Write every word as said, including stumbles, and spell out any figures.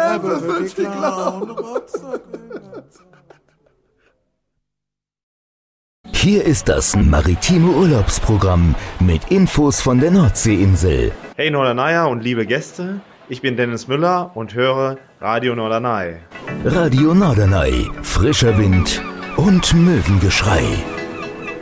Ebbe wird die Clown. Hier ist das maritime Urlaubsprogramm mit Infos von der Nordseeinsel. Hey Norderney und liebe Gäste, ich bin Dennis Müller und höre Radio Norderney. Radio Norderney, frischer Wind und Möwengeschrei.